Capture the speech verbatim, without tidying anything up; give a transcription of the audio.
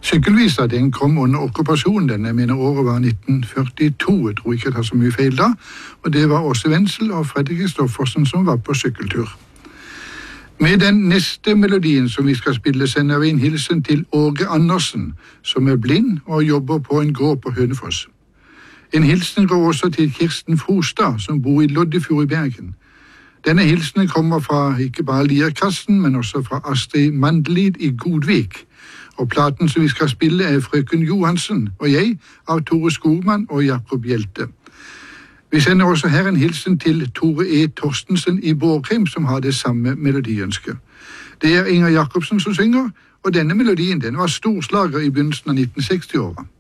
Sykkelvisa den kom under okkupasjonen, den jeg mener året var nitten førtito, jeg tror ikke jeg tar så mye feil da, og det var Åse Wenzel og Fredrik Kristoffersen som var på sykkeltur. Med den neste melodien som vi skal spille, sender vi en hilsen til Åge Andersen, som er blind og jobber på en gård på Hønefoss. En hilsen går også til Kirsten Frostad, som bor i Loddefjord i Bergen. Denne hilsenen kommer fra ikke bare Lierkassen, men også fra Astrid Mandelid i Godvik. Og platen som vi skal spille er Frøken Johansen og jeg, av Tore Skogman og Jakob Hjelte. Vi sender også her en hilsen til Tore E. Torstensen i Borgheim, som har det samme melodiønsket. Det er Inger Jakobsen som synger, og denne melodien den var storslager i begynnelsen av nitten seksti-åra.